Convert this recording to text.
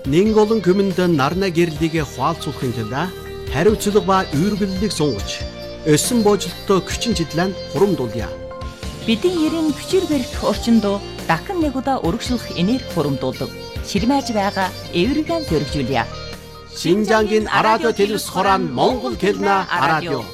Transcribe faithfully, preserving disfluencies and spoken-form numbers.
Нэг олон хүмүнд нарна гэрлийг хуалцуулахын тулд хариуцлага ба үйргэллийг сунгаж, өсөн боожлолттой хүчин чиглэн хурамдуулъя. Бидний ерийн хүчээр барих орчинд дахин нэг удаа өргөжлөх энерги хурамдуулдаг. Ширмэж байгаа эвэргэн зөргижүүлье. Шинжангийн радио телевиз хорон Монгол хэлнэ радио.